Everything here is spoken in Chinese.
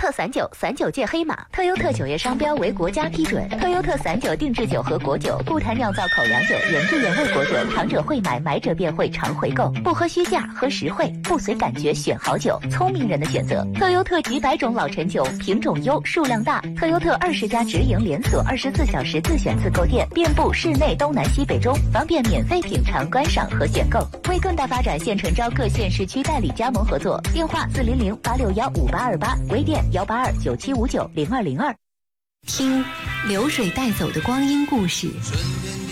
特散酒，散酒界黑马。特优特酒业商标为国家批准。特优特散酒定制酒和果酒，不谈酿造口粮酒，原汁原味果酒，尝者会买，买者便会常回购。不喝虚价，喝实惠，不随感觉选好酒，聪明人的选择。特优特几百种老陈酒，品种优，数量大。特优特20家直营连锁，24小时自选自购店，遍布市内东南西北中，方便免费品尝、观赏和选购。为更大发展，现诚招各县市区代理加盟合作，电话400-861-5828，微店182-9759-0202。 听流水带走的光阴故事。